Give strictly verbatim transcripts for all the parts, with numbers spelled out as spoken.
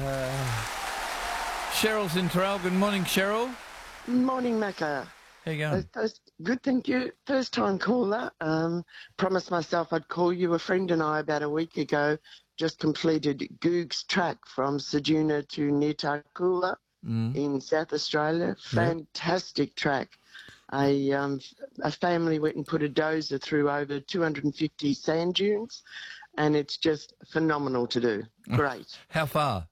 Cheryl's in Terrell. Good morning, Cheryl. Morning, Macca. How you going? First, good, thank you. First time caller. Um, promised myself I'd call you. A friend and I about a week ago just completed Goog's track from Ceduna to near Tarcoola Mm. in South Australia. Fantastic track. A, um, a family went and put a dozer through over two hundred fifty sand dunes, and it's just phenomenal to do. Great. How far?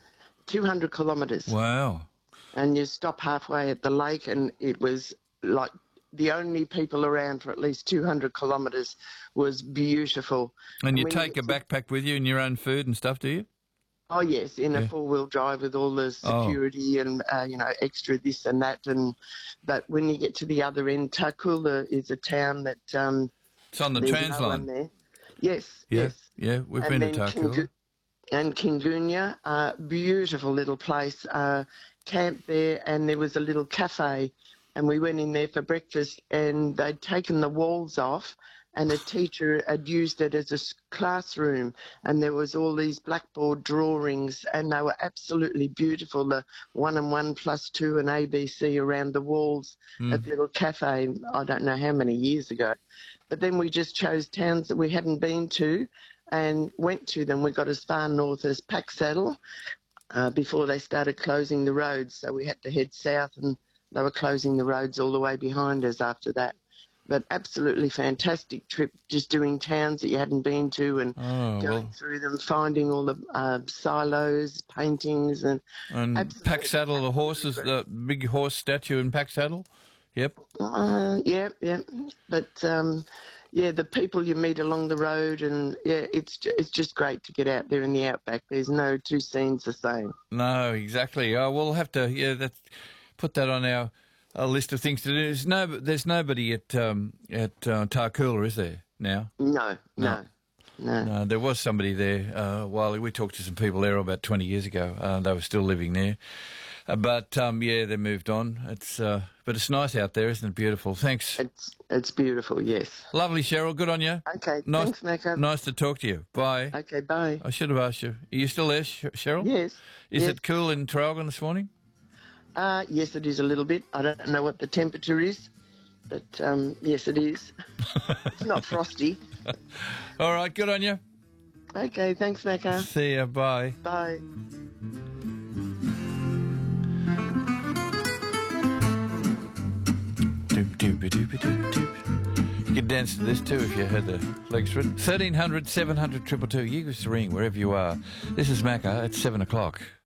two hundred kilometres. Wow. And you stop halfway at the lake, and it was like the only people around for at least two hundred kilometres. Was beautiful. And you when take you a to- backpack with you and your own food and stuff, do you? Oh, yes, in Yeah. a four-wheel drive with all the security and, uh, you know, extra this and that. And But when you get to the other end, Tarcoola is a town that... Um, It's on the there's trans no line. one there. Yes, Yeah, yes. yeah, we've And been to then Tarcoola. Kingu- And Kingunya, uh, beautiful little place. Uh, camped there, and there was a little cafe, and we went in there for breakfast, and they'd taken the walls off, and a teacher had used it as a s- classroom, and there was all these blackboard drawings, and they were absolutely beautiful, the one and one plus two and A B C around the walls Mm. at the little cafe, I don't know how many years ago. But then we just chose towns that we hadn't been to and went to them. We got as far north as Packsaddle uh, before they started closing the roads, so we had to head south, and they were closing the roads all the way behind us after that. But absolutely fantastic trip, just doing towns that you hadn't been to and Oh, going well. through them, finding all the uh, silos, paintings, and And absolutely- Packsaddle, the horses, the big horse statue in Packsaddle? Yep. Uh, yeah, yeah. But, um, yeah, the people you meet along the road, and, yeah, it's ju- it's just great to get out there in the outback. There's no two scenes the same. No, exactly. Oh, we'll have to, yeah, that, put that on our, our list of things to do. There's, no, there's nobody at um, at uh, Tarcoola, is there, now? No, no, no. No, there was somebody there uh, while we talked to some people there about twenty years ago. Uh, they were still living there. Uh, but, um, yeah, they moved on. It's uh, But it's nice out there, isn't it? Beautiful. Thanks. It's it's beautiful, yes. Lovely, Cheryl. Good on you. Okay, Nice, thanks, Macca. nice to talk to you. Bye. Okay, bye. I should have asked you. Are you still there, Sh- Cheryl? Yes. Is yes. it cool in Traralgon this morning? Uh, yes, it is a little bit. I don't know what the temperature is, but um, yes, it is. It's not frosty. All right, good on you. Okay, thanks, Macca. See ya. Bye. Bye. Doop, doopy, doopy, doop, doop. You could dance to this too if you had the legs for it. thirteen hundred, seven hundred, two two two. You give us a ring wherever you are. This is Macca at seven o'clock.